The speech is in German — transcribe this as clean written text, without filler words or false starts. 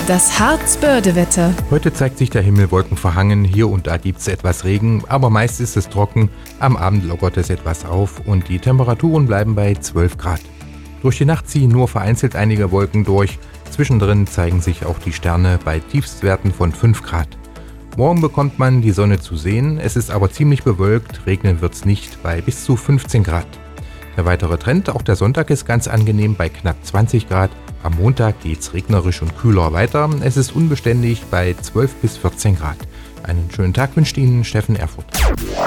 Das Harz-Börde-Wetter. Heute zeigt sich der Himmel wolkenverhangen, hier und da gibt es etwas Regen, aber meist ist es trocken, am Abend lockert es etwas auf und die Temperaturen bleiben bei 12 Grad. Durch die Nacht ziehen nur vereinzelt einige Wolken durch, zwischendrin zeigen sich auch die Sterne bei Tiefstwerten von 5 Grad. Morgen bekommt man die Sonne zu sehen, es ist aber ziemlich bewölkt, regnen wird's nicht bei bis zu 15 Grad. Der weitere Trend, auch der Sonntag ist ganz angenehm bei knapp 20 Grad. Am Montag geht's regnerisch und kühler weiter. Es ist unbeständig bei 12 bis 14 Grad. Einen schönen Tag wünscht Ihnen Steffen Erfurt.